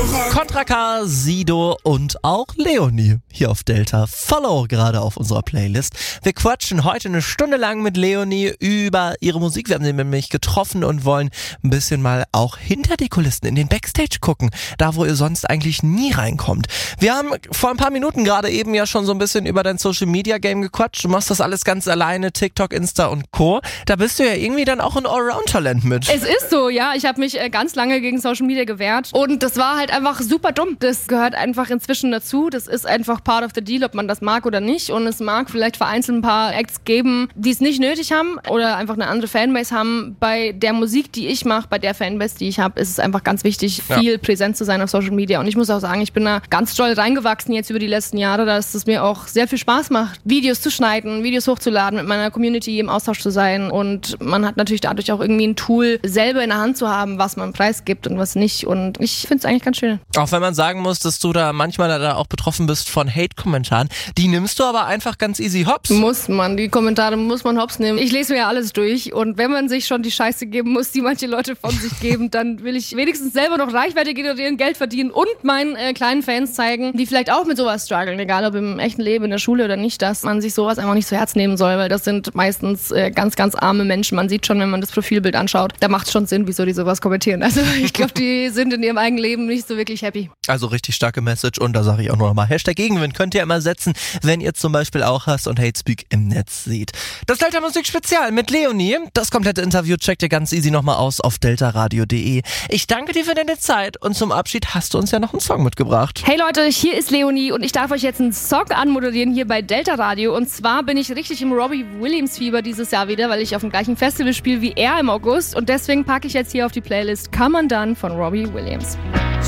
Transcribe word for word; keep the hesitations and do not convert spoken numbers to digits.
Contra K, Sido und auch Leonie hier auf Delta. Follow gerade auf unserer Playlist. Wir quatschen heute eine Stunde lang mit Leonie über ihre Musik. Wir haben sie nämlich getroffen und wollen ein bisschen mal auch hinter die Kulissen in den Backstage gucken. Da, wo ihr sonst eigentlich nie reinkommt. Wir haben vor ein paar Minuten gerade eben ja schon so ein bisschen über dein Social Media Game gequatscht. Du machst das alles ganz alleine, TikTok, Insta und Co. Da bist du ja irgendwie dann auch ein Allround-Talent mit. Es ist so, ja. Ich habe mich äh, ganz lange gegen Social Media gewehrt und das war halt einfach super dumm. Das gehört einfach inzwischen dazu. Das ist einfach part of the deal, ob man das mag oder nicht. Und es mag vielleicht vereinzelt ein paar Acts geben, die es nicht nötig haben oder einfach eine andere Fanbase haben. Bei der Musik, die ich mache, bei der Fanbase, die ich habe, ist es einfach ganz wichtig, viel ja. präsent zu sein auf Social Media. Und ich muss auch sagen, ich bin da ganz doll reingewachsen jetzt über die letzten Jahre, dass es mir auch sehr viel Spaß macht, Videos zu schneiden, Videos hochzuladen, mit meiner Community im Austausch zu sein. Und man hat natürlich dadurch auch irgendwie ein Tool, selber in der Hand zu haben, was man preisgibt und was nicht. Und ich finde es eigentlich ganz schön. Auch wenn man sagen muss, dass du da manchmal da auch betroffen bist von Hate-Kommentaren, die nimmst du aber einfach ganz easy hops. Muss man, die Kommentare muss man hops nehmen. Ich lese mir ja alles durch und wenn man sich schon die Scheiße geben muss, die manche Leute von sich geben, dann will ich wenigstens selber noch Reichweite generieren, Geld verdienen und meinen äh, kleinen Fans zeigen, die vielleicht auch mit sowas strugglen, egal ob im echten Leben, in der Schule oder nicht, dass man sich sowas einfach nicht zu Herz nehmen soll, weil das sind meistens äh, ganz, ganz arme Menschen. Man sieht schon, wenn man das Profilbild anschaut, da macht es schon Sinn, wieso die sowas kommentieren. Also ich glaube, die sind in ihrem eigenen Leben nicht so wirklich happy. Also richtig starke Message und da sage ich auch noch mal, Hashtag Gegenwind könnt ihr immer setzen, wenn ihr zum Beispiel auch Hass und Hate Speak im Netz seht. Das Delta Musik Spezial mit Leonie. Das komplette Interview checkt ihr ganz easy nochmal aus auf deltaradio punkt de. Ich danke dir für deine Zeit und zum Abschied hast du uns ja noch einen Song mitgebracht. Hey Leute, hier ist Leonie und ich darf euch jetzt einen Song anmoderieren hier bei Delta Radio und zwar bin ich richtig im Robbie Williams Fieber dieses Jahr wieder, weil ich auf dem gleichen Festival spiele wie er im August und deswegen packe ich jetzt hier auf die Playlist Come Undone von Robbie Williams.